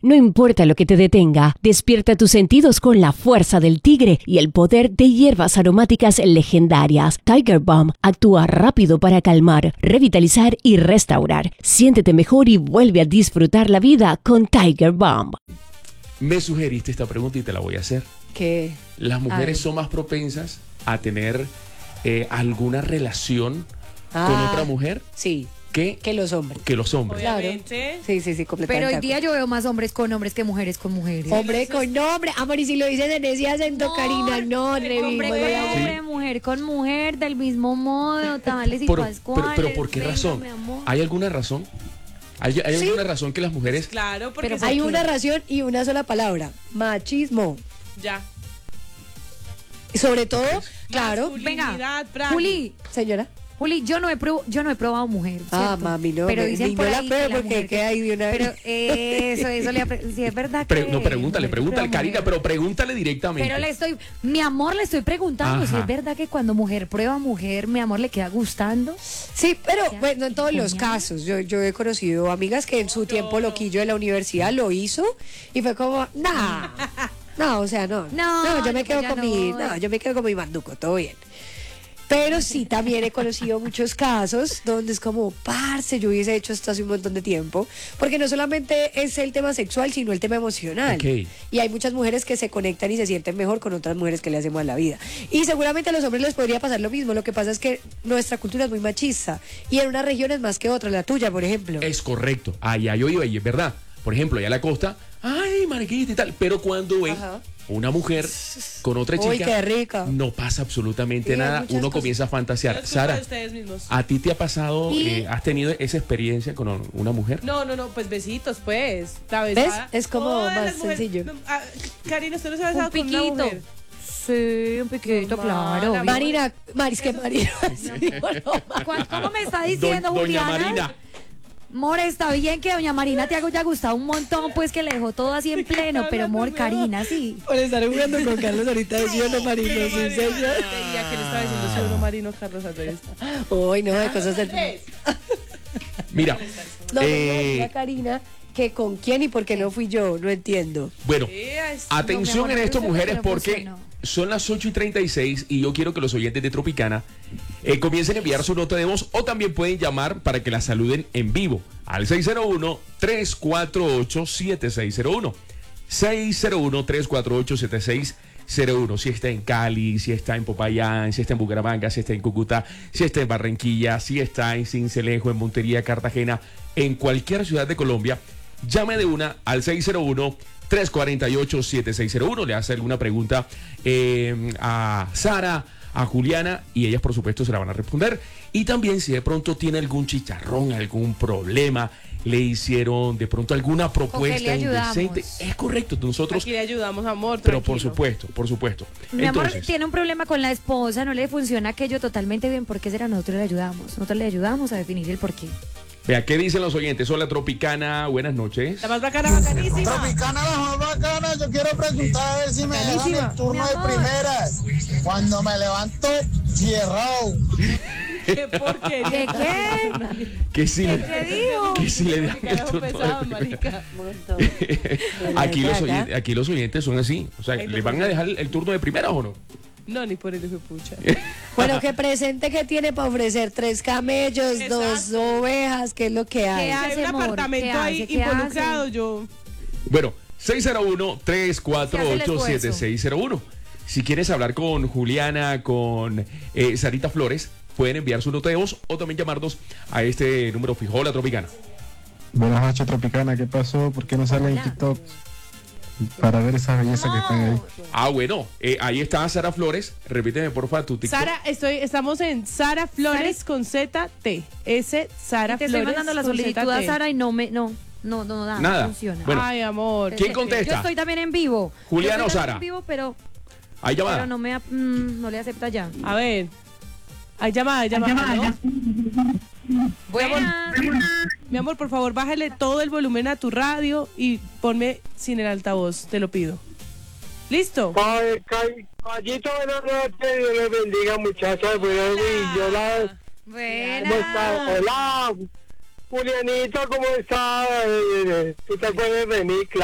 No importa lo que te detenga, despierta tus sentidos con la fuerza del tigre y el poder de hierbas aromáticas legendarias. Tiger Balm actúa rápido para calmar, revitalizar y restaurar. Siéntete mejor y vuelve a disfrutar la vida con Tiger Balm. Me sugeriste esta pregunta y te la voy a hacer. ¿Qué? ¿Las mujeres son más propensas a tener alguna relación con otra mujer Sí. que los hombres? Que los hombres. Obviamente. Sí, completamente. Pero hoy día yo veo más hombres con hombres que mujeres con mujeres. Hombre con hombre. Amor, y si lo dices en ese acento, Karina, no, hombre con hombre, mujer con mujer, del mismo modo, tales y pascuales. Pero ¿por qué razón? ¿Hay alguna razón? ¿Hay alguna razón que las mujeres... Claro, porque Pero hay una razón y una sola palabra: machismo. ya. Y sobre todo, claro. Venga, frágil. Juli, Señora. yo no he probado mujer. Ah, ¿cierto? mami, no. Pero dicen por la ahí prueba que la porque mujer queda ahí de una vez. Pero eso si es verdad que... No, pregúntale, Karina, pero pregúntale directamente. Pero mi amor, le estoy preguntando. Ajá. Si es verdad que cuando mujer prueba mujer, mi amor, le queda gustando. Sí, pero bueno, no en todos los casos. Yo he conocido amigas que en su tiempo loquillo de la universidad lo hizo y fue como, nah. No, o sea, no. No, yo me quedo ya con no. yo me quedo con mi manduco, todo bien. Pero sí, también he conocido muchos casos donde es como, parce, yo hubiese hecho esto hace un montón de tiempo. Porque no solamente es el tema sexual, sino el tema emocional. Okay. Y hay muchas mujeres que se conectan y se sienten mejor con otras mujeres que le hacen mal la vida. Y seguramente a los hombres les podría pasar lo mismo. Lo que pasa es que nuestra cultura es muy machista. Y en unas regiones más que otras, la tuya, por ejemplo. Es correcto. Allá yo iba y es verdad. Por ejemplo, allá en la costa, ay, mariquita y tal. Pero cuando ven una mujer con otra chica, Uy, qué rica. no pasa absolutamente Sí, nada. muchas Uno cosas. comienza a fantasear. Es culpa Sara, de ustedes mismos. ¿a ti te ha pasado, has tenido esa experiencia con una mujer? No, pues besitos, pues. La ¿Ves? besada. Es como Todas más las mujeres- sencillo. No, Karina, ¿usted no se ha besado Un con una piquito. mujer? Sí, un piquito, claro. Mala, Marina, Marina. ¿Cómo me está diciendo, Doña Juliana? Marina. Mor, está bien que doña Marina te haya gustado un montón, pues que le dejó todo así en pleno, pero Mor, Karina, sí. Por estar jugando con Carlos ahorita diciendo Marino, sí, señor. ¿Y a qué le estaba diciendo si uno marino Carlos Andrés? Uy, no, de cosas del... Mira, No, mira, Karina, que con quién y por qué no fui yo, no entiendo. bueno, atención amor, en no esto, sé, mujeres, pero porque funcionó. son las 8:36 y yo quiero que los oyentes de Tropicana comiencen a enviar su nota de voz o también pueden llamar para que la saluden en vivo al 601-348-7601. 601-348-7601. Si está en Cali, si está en Popayán, si está en Bucaramanga, si está en Cúcuta, si está en Barranquilla, si está en Sincelejo, en Montería, Cartagena, en cualquier ciudad de Colombia, llame de una al 601-348-7601. Le hace alguna pregunta a Sara, a Juliana, y ellas por supuesto se la van a responder. Y también si de pronto tiene algún chicharrón, algún problema, le hicieron de pronto alguna propuesta indecente. Es correcto, nosotros... Aquí le ayudamos, amor, Pero tranquilo. por supuesto. Mi amor Entonces, tiene un problema con la esposa, no le funciona aquello totalmente bien. ¿Por qué será? Nosotros le ayudamos. Nosotros le ayudamos a definir el porqué. vea, ¿qué dicen los oyentes? Hola, Tropicana, buenas noches. La más bacana, bacanísima. Tropicana, la más bacana, yo quiero preguntar a ver si me dejan el turno de primeras. Cuando me levanto, cerrado. Qué porquería. ¿Qué qué? Que sí, ¿Qué dijo? que sí le dan el Carajo turno de pesado, primera. marica. Aquí los oyentes son así. O sea, ¿le van a dejar el turno de primera o no? No, ni por eso, pucha. Bueno, que presente que tiene para ofrecer 3 camellos, Exacto. 2 ovejas, ¿qué es lo que hay? ¿Qué Hay hace, un amor? apartamento ¿Qué ahí hace? ¿Qué involucrado, hace? yo. Bueno, 601-348-7601. Si quieres hablar con Juliana, con Sarita Flores, pueden enviar su nota de voz o también llamarnos a este número fijo. Hola, Tropicana. Buenas noches, Tropicana. ¿Qué pasó? ¿Por qué no sale en TikTok? Para ver esa belleza que están ahí. Ah, bueno, ahí está Sara Flores. Repíteme, porfa, tu TikTok. Sara, estamos en Sara Flores con Z-T. S Sara Te Flores. estoy mandando la con solicitud ZT. a Sara y no da, Nada. no funciona. Bueno. Ay, amor. ¿Quién Yo contesta? estoy también en vivo. Juliana Yo estoy o Sara. también en vivo, pero Hay llamada. no no le acepta ya. A ver. Hay llamada, ¿no? Buena. Mi amor, por favor, bájale todo el volumen a tu radio y ponme sin el altavoz, te lo pido. ¿Listo? Caballito, buenas noches, Dios les bendiga, muchachas. Buenas noches, yo la... Buena. ¿Cómo está? Hola, Julianita, ¿cómo está? ¿Tú te acuerdas de mí?